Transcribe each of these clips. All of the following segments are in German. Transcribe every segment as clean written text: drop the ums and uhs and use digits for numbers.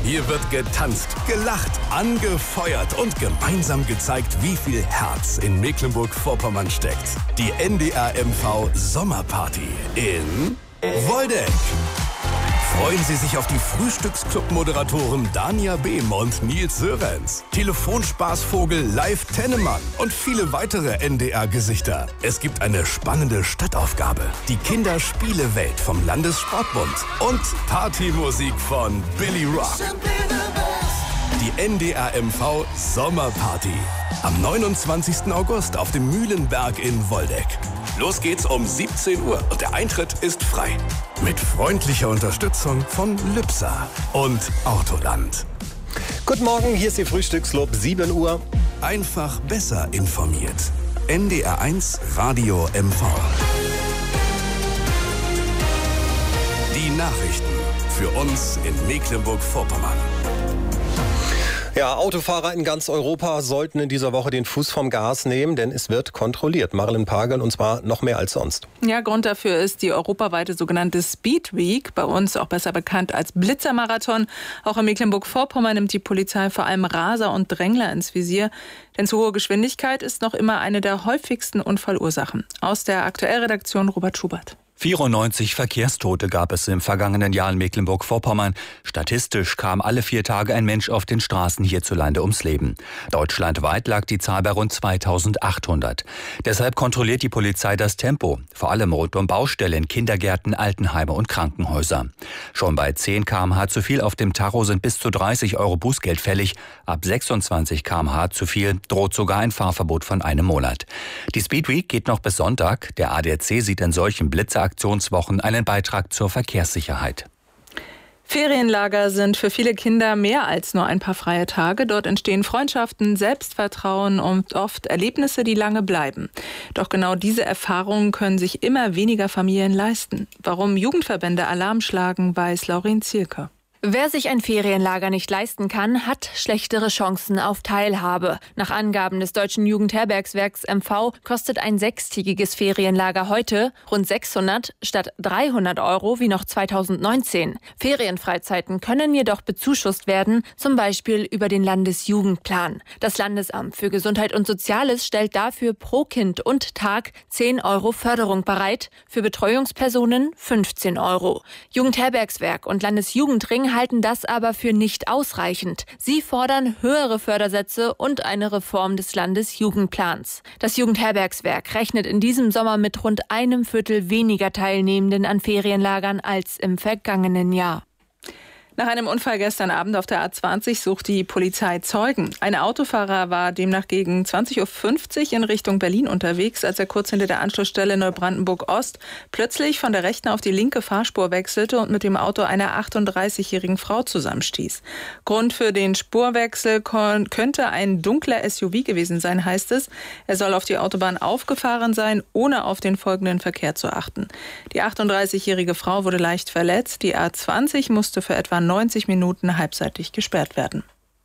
Hier wird getanzt, gelacht, angefeuert und gemeinsam gezeigt, wie viel Herz in Mecklenburg-Vorpommern steckt. Die NDR MV Sommerparty in Woldeck. Freuen Sie sich auf die Frühstücksclub-Moderatoren Dania Behm und Nils Sörenz, Telefonspaßvogel Live Tennemann und viele weitere NDR-Gesichter. Es gibt eine spannende Stadtaufgabe, die Kinderspielewelt vom Landessportbund und Partymusik von Billy Rock. Die NDR MV Sommerparty am 29. August auf dem Mühlenberg in Woldeck. Los geht's um 17 Uhr und der Eintritt ist frei. Mit freundlicher Unterstützung von Lübser und Autoland. Guten Morgen, hier ist die Frühstücksclub, 7 Uhr. Einfach besser informiert. NDR 1 Radio MV. Die Nachrichten für uns in Mecklenburg-Vorpommern. Ja, Autofahrer in ganz Europa sollten in dieser Woche den Fuß vom Gas nehmen, denn es wird kontrolliert. Marilyn Pagel, und zwar noch mehr als sonst. Ja, Grund dafür ist die europaweite sogenannte Speed Week, bei uns auch besser bekannt als Blitzermarathon. Auch in Mecklenburg-Vorpommern nimmt die Polizei vor allem Raser und Drängler ins Visier. Denn zu hohe Geschwindigkeit ist noch immer eine der häufigsten Unfallursachen. Aus der Aktuellredaktion Robert Schubert. 94 Verkehrstote gab es im vergangenen Jahr in Mecklenburg-Vorpommern. Statistisch kam alle 4 Tage ein Mensch auf den Straßen hierzulande ums Leben. Deutschlandweit lag die Zahl bei rund 2800. Deshalb kontrolliert die Polizei das Tempo, vor allem rund um Baustellen, Kindergärten, Altenheime und Krankenhäuser. Schon bei 10 km/h zu viel auf dem Tacho sind bis zu 30 € Bußgeld fällig. Ab 26 km/h zu viel droht sogar ein Fahrverbot von 1 Monat. Die Speed Week geht noch bis Sonntag. Der ADAC sieht in solchen Blitzeraktionswochen einen Beitrag zur Verkehrssicherheit. Ferienlager sind für viele Kinder mehr als nur ein paar freie Tage. Dort entstehen Freundschaften, Selbstvertrauen und oft Erlebnisse, die lange bleiben. Doch genau diese Erfahrungen können sich immer weniger Familien leisten. Warum Jugendverbände Alarm schlagen, weiß Laurin Zielke. Wer sich ein Ferienlager nicht leisten kann, hat schlechtere Chancen auf Teilhabe. Nach Angaben des Deutschen Jugendherbergswerks MV kostet ein 6-tägiges Ferienlager heute rund 600 statt 300 € wie noch 2019. Ferienfreizeiten können jedoch bezuschusst werden, zum Beispiel über den Landesjugendplan. Das Landesamt für Gesundheit und Soziales stellt dafür pro Kind und Tag 10 € Förderung bereit, für Betreuungspersonen 15 €. Jugendherbergswerk und Landesjugendring halten das aber für nicht ausreichend. Sie fordern höhere Fördersätze und eine Reform des Landesjugendplans. Das Jugendherbergswerk rechnet in diesem Sommer mit rund 1/4 weniger Teilnehmenden an Ferienlagern als im vergangenen Jahr. Nach einem Unfall gestern Abend auf der A20 sucht die Polizei Zeugen. Ein Autofahrer war demnach gegen 20.50 Uhr in Richtung Berlin unterwegs, als er kurz hinter der Anschlussstelle Neubrandenburg-Ost plötzlich von der rechten auf die linke Fahrspur wechselte und mit dem Auto einer 38-jährigen Frau zusammenstieß. Grund für den Spurwechsel könnte ein dunkler SUV gewesen sein, heißt es. Er soll auf die Autobahn aufgefahren sein, ohne auf den folgenden Verkehr zu achten. Die 38-jährige Frau wurde leicht verletzt. Die A20 musste für etwa 90 Minuten halbseitig gesperrt werden.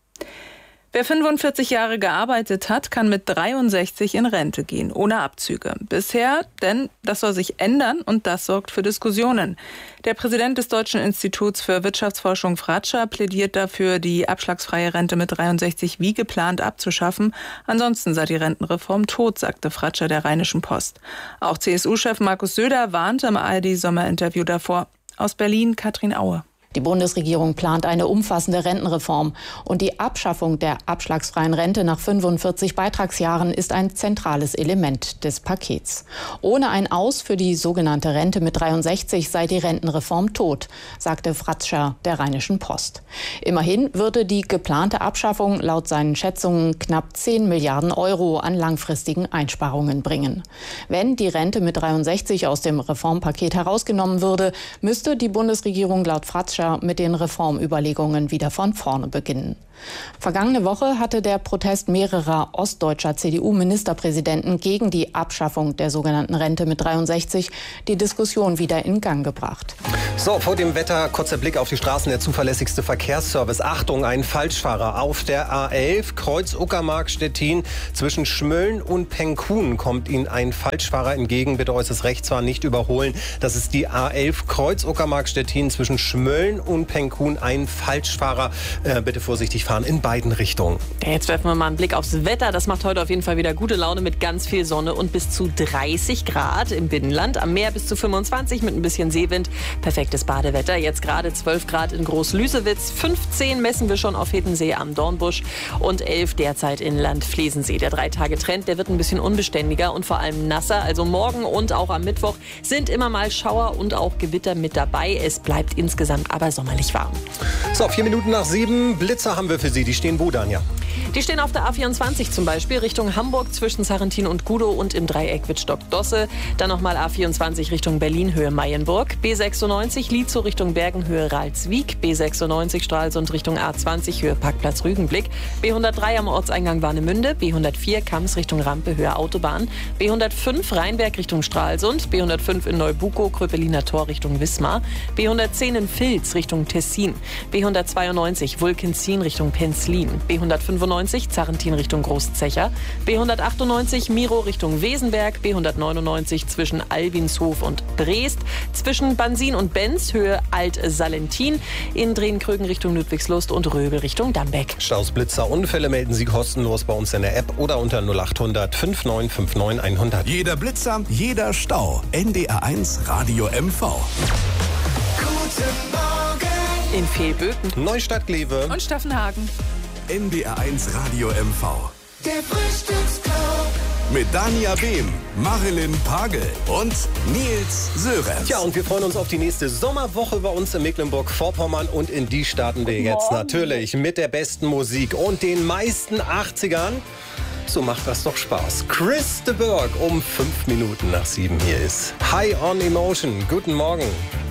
Wer 45 Jahre gearbeitet hat, kann mit 63 in Rente gehen, ohne Abzüge. Bisher, denn das soll sich ändern und das sorgt für Diskussionen. Der Präsident des Deutschen Instituts für Wirtschaftsforschung Fratscher plädiert dafür, die abschlagsfreie Rente mit 63 wie geplant abzuschaffen. Ansonsten sei die Rentenreform tot, sagte Fratscher der Rheinischen Post. Auch CSU-Chef Markus Söder warnte im ARD-Sommerinterview davor. Aus Berlin Katrin Aue. Die Bundesregierung plant eine umfassende Rentenreform und die Abschaffung der abschlagsfreien Rente nach 45 Beitragsjahren ist ein zentrales Element des Pakets. Ohne ein Aus für die sogenannte Rente mit 63 sei die Rentenreform tot, sagte Fratscher der Rheinischen Post. Immerhin würde die geplante Abschaffung laut seinen Schätzungen knapp 10 Milliarden € an langfristigen Einsparungen bringen. Wenn die Rente mit 63 aus dem Reformpaket herausgenommen würde, müsste die Bundesregierung laut Fratscher mit den Reformüberlegungen wieder von vorne beginnen. Vergangene Woche hatte der Protest mehrerer ostdeutscher CDU-Ministerpräsidenten gegen die Abschaffung der sogenannten Rente mit 63 die Diskussion wieder in Gang gebracht. So, vor dem Wetter kurzer Blick auf die Straßen, der zuverlässigste Verkehrsservice. Achtung, ein Falschfahrer auf der A11, Kreuz Uckermark-Stettin. Zwischen Schmölln und Penkun kommt Ihnen ein Falschfahrer entgegen. Bitte äußerst Rechtsfahren nicht überholen. Das ist die A11, Kreuz Uckermark-Stettin zwischen Schmölln Schmölln und Penkun ein Falschfahrer. Bitte vorsichtig fahren in beiden Richtungen. Jetzt werfen wir mal einen Blick aufs Wetter. Das macht heute auf jeden Fall wieder gute Laune mit ganz viel Sonne und bis zu 30 Grad im Binnenland. Am Meer bis zu 25 mit ein bisschen Seewind. Perfektes Badewetter. Jetzt gerade 12 Grad in Groß-Lüsewitz. 15 messen wir schon auf Hiddensee am Dornbusch und 11 derzeit in Land-Flesensee. Der 3-Tage-Trend, der wird ein bisschen unbeständiger und vor allem nasser. Also morgen und auch am Mittwoch sind immer mal Schauer und auch Gewitter mit dabei. Es bleibt insgesamt aber sommerlich warm. So, 4 Minuten nach 7. Blitzer haben wir für Sie. Die stehen wo, Danja? Die stehen auf der A24 zum Beispiel Richtung Hamburg zwischen Sarrentin und Gudow und im Dreieck Wittstock-Dosse. Dann nochmal A24 Richtung Berlin Höhe Mayenburg. B96 Lietzow Richtung Bergen Höhe Ralswiek. B96 Stralsund Richtung A20 Höhe Parkplatz Rügenblick. B103 am Ortseingang Warnemünde. B104 Kams Richtung Rampe Höhe Autobahn. B105 Rheinberg Richtung Stralsund. B105 in Neubukow Kröpeliner Tor Richtung Wismar. B110 in Vils Richtung Tessin. B192 Wulkenzien Richtung Penzlin. B195 Zarrentin Richtung Großzecher, B198 Miro Richtung Wesenberg, B199 zwischen Albinshof und Brest, zwischen Bansin und Benz Höhe Alt-Salentin, in Drehenkrögen Richtung Ludwigslust und Röbel Richtung Dambeck. Staus, Blitzer, Unfälle melden Sie kostenlos bei uns in der App oder unter 0800 5959 100. Jeder Blitzer, jeder Stau. NDR1 Radio MV. Guten Morgen In Fehlböken, Neustadt-Glewe Und Staffenhagen. NDR1 Radio MV. Der Frühstücksclub. Mit Dania Behm, Marilyn Pagel und Nils Sörenz. Ja, und wir freuen uns auf die nächste Sommerwoche bei uns in Mecklenburg-Vorpommern. Und in die starten wir jetzt natürlich mit der besten Musik und den meisten 80ern. So macht das doch Spaß. Chris de Burgh um 5 Minuten nach 7 hier ist High on Emotion. Guten Morgen.